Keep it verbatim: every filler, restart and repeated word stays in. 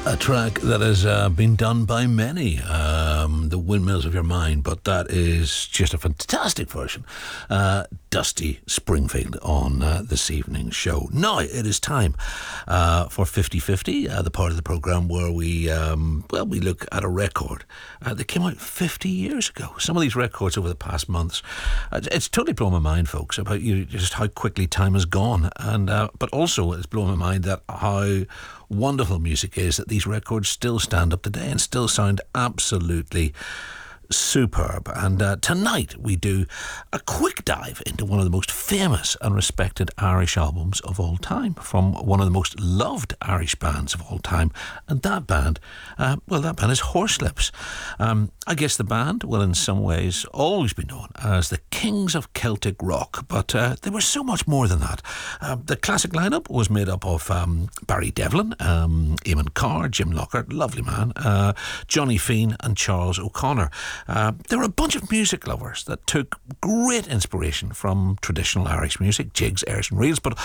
A track that has uh, been done by many, um, The Windmills of Your Mind, but that is just a fantastic version. Uh, Dusty Springfield on uh, this evening's show. Now it is time uh, for fifty fifty, uh, the part of the programme where we, um, well, we look at a record uh, that came out fifty years ago. Some of these records over the past months, uh, it's totally blown my mind, folks, about you just how quickly time has gone, and uh, but also it's blown my mind that how wonderful music is, that these records still stand up today and still sound absolutely superb. And uh, tonight we do a quick dive into one of the most famous and respected Irish albums of all time, from one of the most loved Irish bands of all time, and that band, uh, well, that band is Horslips. Um, I guess the band will in some ways always be known as the Kings of Celtic Rock, but uh, they were so much more than that. Uh, the classic lineup was made up of um, Barry Devlin, um, Eamon Carr, Jim Lockhart, lovely man, uh, Johnny Fean and Charles O'Connor. Uh, there were a bunch of music lovers that took great inspiration from traditional Irish music, jigs, airs and reels, but